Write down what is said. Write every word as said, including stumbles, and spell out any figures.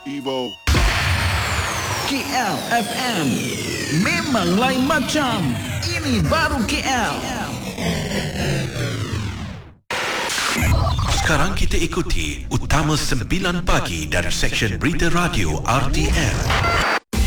Evo. K L F M memang lain macam. Ini baru K L. Sekarang kita ikuti Utama sembilan Pagi dari Seksyen Berita Radio R T M.